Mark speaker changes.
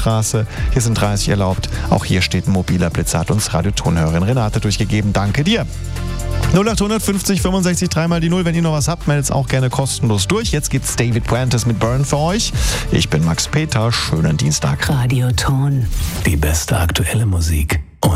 Speaker 1: Straße. Hier sind 30 erlaubt. Auch hier steht ein mobiler Blitzer, hat uns Radiotonhörerin Renate durchgegeben. Danke dir. 0800 50 65 3 die 0. Wenn ihr noch was habt, meldet es auch gerne kostenlos durch. Jetzt gibt's David Puentes mit Burn für euch. Ich bin Max Peter. Schönen Dienstag.
Speaker 2: Radioton.
Speaker 3: Die beste aktuelle Musik.